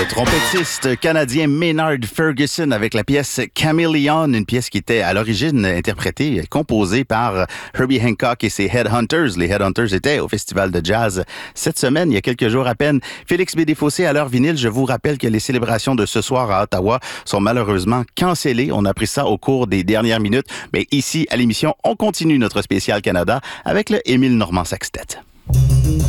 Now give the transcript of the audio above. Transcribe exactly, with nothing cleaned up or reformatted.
trompettiste canadien Maynard Ferguson avec la pièce Chameleon, une pièce qui était à l'origine interprétée, composée par Herbie Hancock et ses Headhunters. Les Headhunters étaient au Festival de Jazz cette semaine, il y a quelques jours à peine. Félix B. Desfossés à l'heure vinyle, je vous rappelle que les célébrations de ce soir à Ottawa sont malheureusement cancellées. On a appris ça au cours des dernières minutes, mais ici à l'émission, on continue notre spécial Canada avec le Émile Normand Sextet.